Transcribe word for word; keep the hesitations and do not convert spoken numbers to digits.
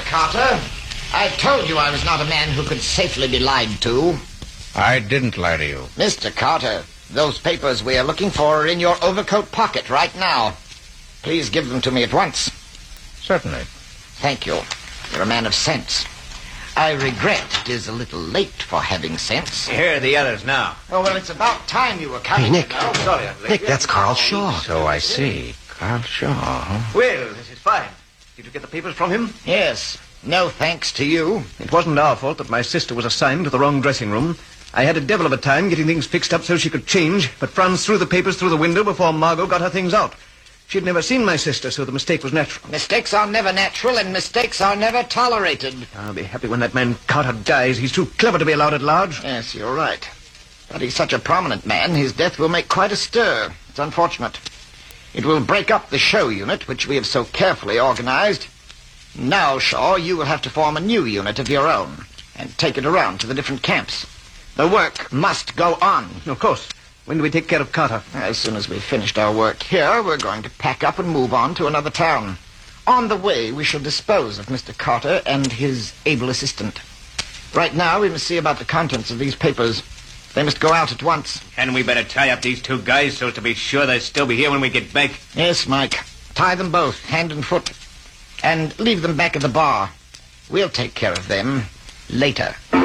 Carter. I told you I was not a man who could safely be lied to. I didn't lie to you. Mister Carter, those papers we are looking for are in your overcoat pocket right now. Please give them to me at once. Certainly. Thank you. You're a man of sense. I regret it is a little late for having sense. Here are the others now. Oh, well, it's about time you were coming. Hey, Nick. Oh, sorry, I'm late. Nick, that's Carl Shaw. So I see. Carl Shaw, huh? Well, this is fine. Did you get the papers from him? Yes. No thanks to you. It wasn't our fault that my sister was assigned to the wrong dressing room. I had a devil of a time getting things fixed up so she could change, but Franz threw the papers through the window before Margot got her things out. She'd never seen my sister, so the mistake was natural. Mistakes are never natural, and mistakes are never tolerated. I'll be happy when that man Carter dies. He's too clever to be allowed at large. Yes, you're right. But he's such a prominent man, his death will make quite a stir. It's unfortunate. It will break up the show unit, which we have so carefully organized. Now, Shaw, you will have to form a new unit of your own and take it around to the different camps. The work must go on. Of course. When do we take care of Carter? As soon as we've finished our work here, we're going to pack up and move on to another town. On the way, we shall dispose of Mister Carter and his able assistant. Right now, we must see about the contents of these papers. They must go out at once. And we better tie up these two guys so as to be sure they'll still be here when we get back. Yes, Mike. Tie them both, hand and foot. And leave them back at the bar. We'll take care of them later.